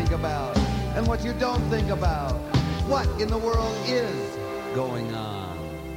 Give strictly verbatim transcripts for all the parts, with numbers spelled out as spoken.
think about and what you don't think about. What in the world is going on?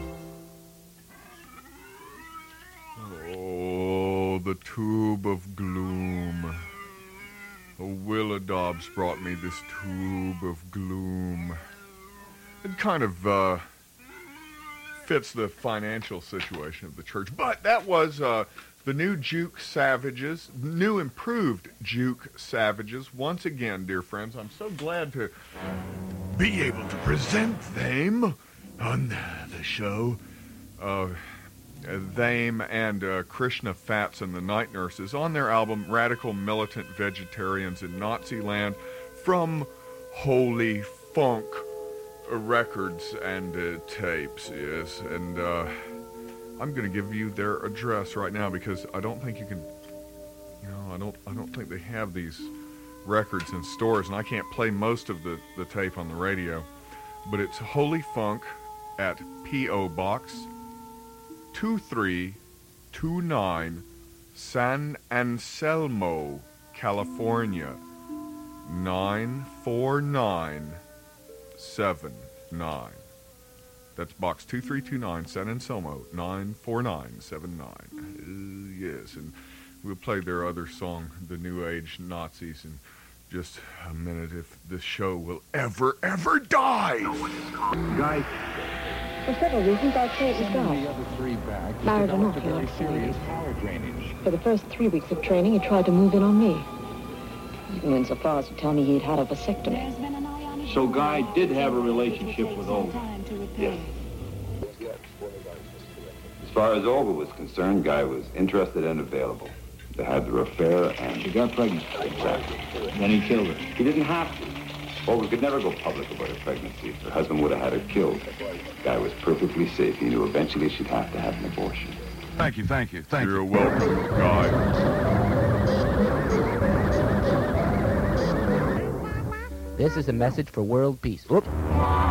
Oh, the tube of gloom. Oh, Willa Dobbs brought me this tube of gloom. It kind of uh, fits the financial situation of the church. But that was uh, the new Juke Savages, new improved Juke Savages. Once again, dear friends, I'm so glad to be able to present them on the show. Uh, them and uh, Krishna Fats and the Night Nurses on their album Radical Militant Vegetarians in Nazi Land from Holy Funk Records and uh, Tapes, yes. And uh, I'm going to give you their address right now because I don't think you can, you know, I don't, I don't think they have these records in stores, and I can't play most of the, the tape on the radio. But it's Holy Funk at P O. Box two three two nine, San Anselmo, California, nine four nine seven nine. That's box two three two nine, San Anselmo, nine four nine seven nine. Uh, yes, and we'll play their other song, The New Age Nazis, in just a minute, if this show will ever, ever die. Guy. For several reasons, I'd say it was God. The other three back, Married or not, very serious power drainage. For the first three weeks of training, he tried to move in on me. Even went so far as to tell me he'd had a vasectomy. So Guy did have a relationship with Olga? Yes. As far as Olga was concerned, Guy was interested and available. They had their affair and... She got pregnant. Exactly. Then he killed her. He didn't have to. Olga could never go public about her pregnancy. Her husband would have had her killed. Guy was perfectly safe. He knew eventually she'd have to have an abortion. Thank you, thank you, thank You're you. welcome, Guy. This is a message for world peace. Whoop.